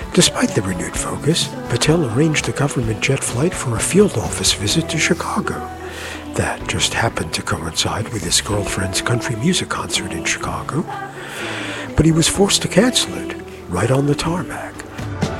Despite the renewed focus, Patel arranged a government jet flight for a field office visit to Chicago. That just happened to coincide with his girlfriend's country music concert in Chicago. But he was forced to cancel it right on the tarmac.